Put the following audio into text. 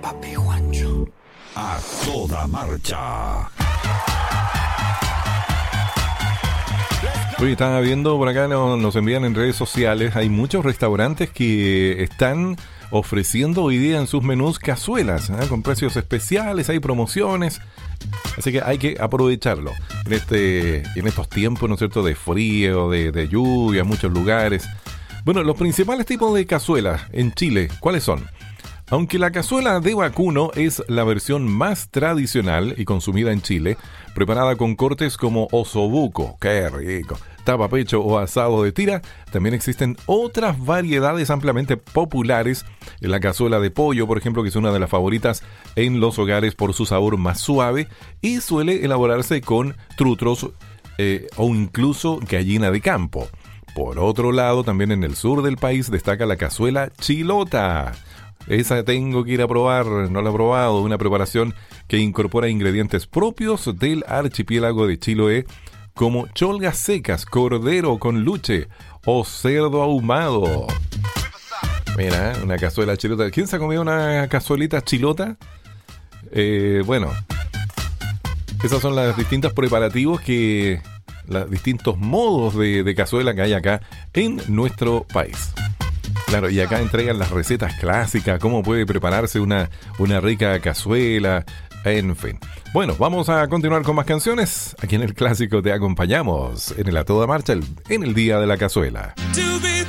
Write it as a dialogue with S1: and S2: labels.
S1: Papi Juancho.
S2: A toda marcha.
S3: Hoy estaba viendo por acá, nos envían en redes sociales, hay muchos restaurantes que están ofreciendo hoy día en sus menús cazuelas, con precios especiales, hay promociones, así que hay que aprovecharlo en estos tiempos, ¿no es cierto?, de frío, de lluvia en muchos lugares. Bueno, los principales tipos de cazuelas en Chile, ¿cuáles son? Aunque la cazuela de vacuno es la versión más tradicional y consumida en Chile, preparada con cortes como osobuco, qué rico, tapapecho o asado de tira, también existen otras variedades ampliamente populares. La cazuela de pollo, por ejemplo, que es una de las favoritas en los hogares por su sabor más suave y suele elaborarse con trutros o incluso gallina de campo. Por otro lado, también en el sur del país destaca la cazuela chilota. Esa tengo que ir a probar, no la he probado, una preparación que incorpora ingredientes propios del archipiélago de Chiloé, como cholgas secas, cordero con luche o cerdo ahumado. Mira, una cazuela chilota. ¿Quién se ha comido una cazuelita chilota? Bueno, esos son los distintos preparativos los distintos modos de cazuela que hay acá en nuestro país. Claro, y acá entregan las recetas clásicas, cómo puede prepararse una rica cazuela, en fin. Bueno, vamos a continuar con más canciones. Aquí en el Clásico te acompañamos en el A Toda Marcha, en el Día de la Cazuela.